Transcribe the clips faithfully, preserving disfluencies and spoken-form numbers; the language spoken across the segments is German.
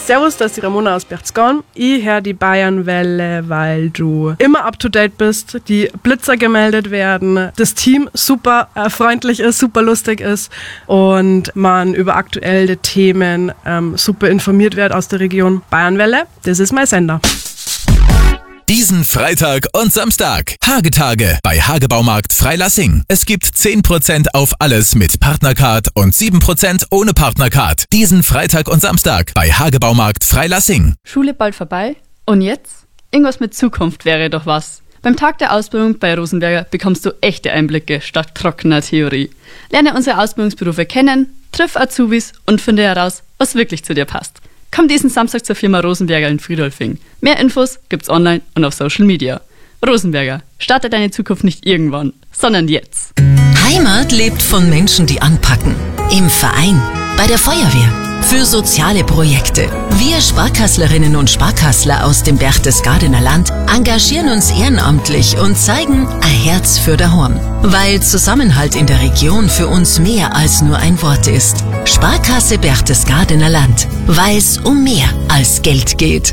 Servus, das ist die Ramona aus Berchtesgaden. Ich höre die Bayernwelle, weil du immer up to date bist, die Blitzer gemeldet werden, das Team super äh, freundlich ist, super lustig ist und man über aktuelle Themen ähm, super informiert wird aus der Region. Bayernwelle, das ist mein Sender. Diesen Freitag und Samstag. Hagetage bei Hagebaumarkt Freilassing. Es gibt zehn Prozent auf alles mit Partnercard und sieben Prozent ohne Partnercard. Diesen Freitag und Samstag bei Hagebaumarkt Freilassing. Schule bald vorbei. Und jetzt? Irgendwas mit Zukunft wäre doch was. Beim Tag der Ausbildung bei Rosenberger bekommst du echte Einblicke statt trockener Theorie. Lerne unsere Ausbildungsberufe kennen, triff Azubis und finde heraus, was wirklich zu dir passt. Komm diesen Samstag zur Firma Rosenberger in Friedolfing. Mehr Infos gibt's online und auf Social Media. Rosenberger, starte deine Zukunft nicht irgendwann, sondern jetzt. Heimat lebt von Menschen, die anpacken. Im Verein, bei der Feuerwehr, für soziale Projekte. Wir Sparkasslerinnen und Sparkassler aus dem Berchtesgadener Land engagieren uns ehrenamtlich und zeigen ein Herz für daheim. Weil Zusammenhalt in der Region für uns mehr als nur ein Wort ist. Sparkasse Berchtesgadener Land, weil es um mehr als Geld geht.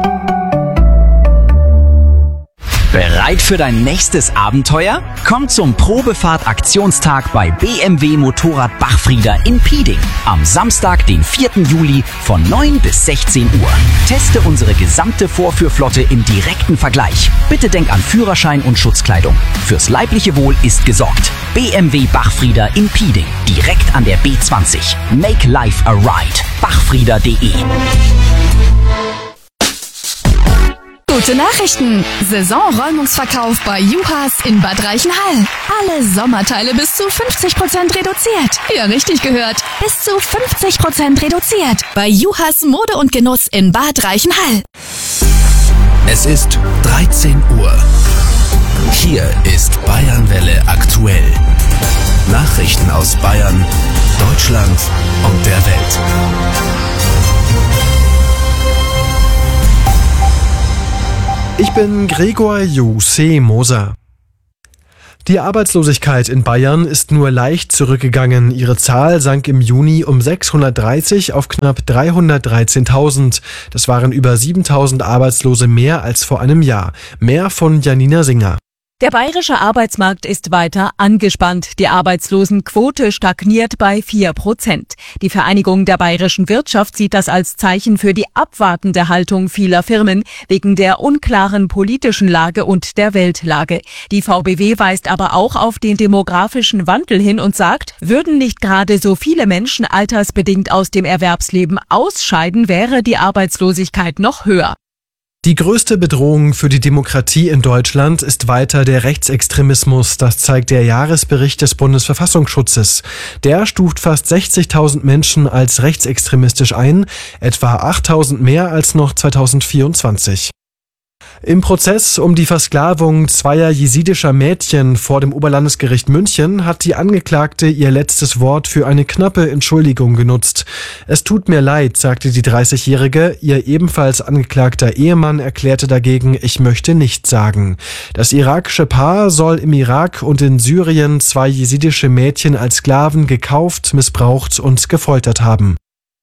Bereit für dein nächstes Abenteuer? Komm zum Probefahrt-Aktionstag bei B M W Motorrad Bachfrieder in Pieding. Am Samstag, den vierten Juli von neun bis sechzehn Uhr. Teste unsere gesamte Vorführflotte im direkten Vergleich. Bitte denk an Führerschein und Schutzkleidung. Fürs leibliche Wohl ist gesorgt. B M W Bachfrieder in Pieding. Direkt an der B zwanzig. Make life a ride. bachfrieder punkt de. Gute Nachrichten! Saisonräumungsverkauf bei Juhas in Bad Reichenhall. Alle Sommerteile bis zu fünfzig Prozent reduziert. Ja, richtig gehört. Bis zu fünfzig Prozent reduziert. Bei Juhas Mode und Genuss in Bad Reichenhall. Es ist dreizehn Uhr. Hier ist Bayernwelle aktuell. Nachrichten aus Bayern, Deutschland und der Welt. Ich bin Gregor Jose Moser. Die Arbeitslosigkeit in Bayern ist nur leicht zurückgegangen. Ihre Zahl sank im Juni um sechshundertdreißig auf knapp dreihundertdreizehntausend. Das waren über siebentausend Arbeitslose mehr als vor einem Jahr. Mehr von Janina Singer. Der bayerische Arbeitsmarkt ist weiter angespannt. Die Arbeitslosenquote stagniert bei vier Prozent. Die Vereinigung der bayerischen Wirtschaft sieht das als Zeichen für die abwartende Haltung vieler Firmen wegen der unklaren politischen Lage und der Weltlage. Die V B W weist aber auch auf den demografischen Wandel hin und sagt, würden nicht gerade so viele Menschen altersbedingt aus dem Erwerbsleben ausscheiden, wäre die Arbeitslosigkeit noch höher. Die größte Bedrohung für die Demokratie in Deutschland ist weiter der Rechtsextremismus. Das zeigt der Jahresbericht des Bundesverfassungsschutzes. Der stuft fast sechzigtausend Menschen als rechtsextremistisch ein, etwa achttausend mehr als noch zweitausendvierundzwanzig. Im Prozess um die Versklavung zweier jesidischer Mädchen vor dem Oberlandesgericht München hat die Angeklagte ihr letztes Wort für eine knappe Entschuldigung genutzt. Es tut mir leid, sagte die dreißigjährige. Ihr ebenfalls angeklagter Ehemann erklärte dagegen, ich möchte nichts sagen. Das irakische Paar soll im Irak und in Syrien zwei jesidische Mädchen als Sklaven gekauft, missbraucht und gefoltert haben.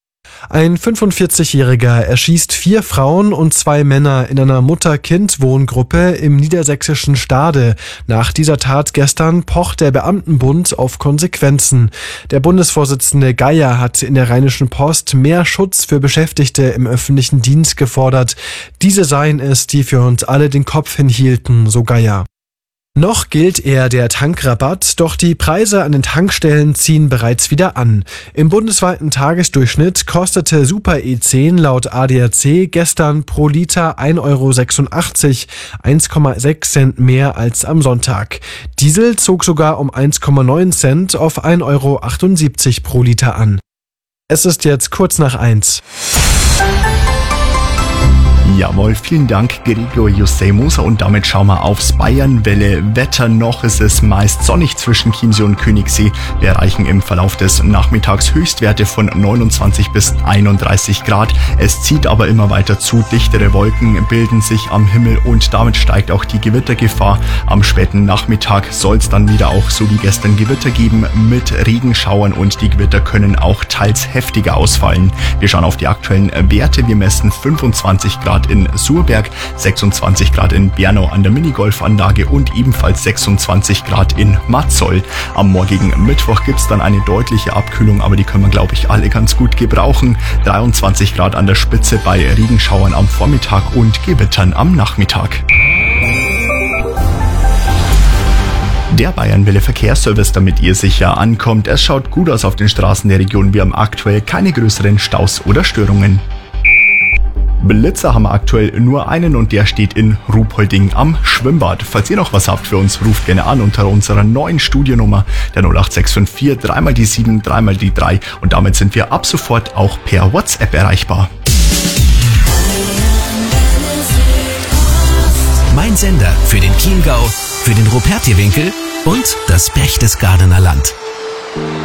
Ein fünfundvierzigjähriger erschießt vier Frauen und zwei Männer in einer Mutter-Kind-Wohngruppe im niedersächsischen Stade. Nach dieser Tat gestern pocht der Beamtenbund auf Konsequenzen. Der Bundesvorsitzende Geier hat in der Rheinischen Post mehr Schutz für Beschäftigte im öffentlichen Dienst gefordert. Diese seien es, die für uns alle den Kopf hinhielten, so Geier. Noch gilt eher der Tankrabatt, doch die Preise an den Tankstellen ziehen bereits wieder an. Im bundesweiten Tagesdurchschnitt kostete Super E zehn laut A D A C gestern pro Liter ein Euro sechsundachtzig, eins Komma sechs Cent mehr als am Sonntag. Diesel zog sogar um eins Komma neun Cent auf ein Euro achtundsiebzig pro Liter an. Es ist jetzt kurz nach eins. Jawohl, vielen Dank, Gregor José Moser. Und damit schauen wir aufs Bayernwelle-Wetter. Noch ist es meist sonnig zwischen Chiemsee und Königssee. Wir erreichen im Verlauf des Nachmittags Höchstwerte von neunundzwanzig bis einunddreißig Grad. Es zieht aber immer weiter zu. Dichtere Wolken bilden sich am Himmel und damit steigt auch die Gewittergefahr. Am späten Nachmittag soll es dann wieder auch so wie gestern Gewitter geben mit Regenschauern und die Gewitter können auch teils heftiger ausfallen. Wir schauen auf die aktuellen Werte. Wir messen fünfundzwanzig Grad in Surberg, sechsundzwanzig Grad in Bernau an der Minigolfanlage und ebenfalls sechsundzwanzig Grad in Matzoll. Am morgigen Mittwoch gibt es dann eine deutliche Abkühlung, aber die können wir, glaube ich, alle ganz gut gebrauchen. dreiundzwanzig Grad an der Spitze bei Regenschauern am Vormittag und Gewittern am Nachmittag. Der Bayernwelle Verkehrsservice, damit ihr sicher ankommt. Es schaut gut aus auf den Straßen der Region. Wir haben aktuell keine größeren Staus oder Störungen. Blitzer haben wir aktuell nur einen und der steht in Ruhpolding am Schwimmbad. Falls ihr noch was habt für uns, ruft gerne an unter unserer neuen Studionnummer der null acht sechs fünf vier, dreimal die sieben, dreimal die drei und damit sind wir ab sofort auch per WhatsApp erreichbar. Mein Sender für den Chiemgau, für den Rupertiewinkel und das Berchtesgadener Land.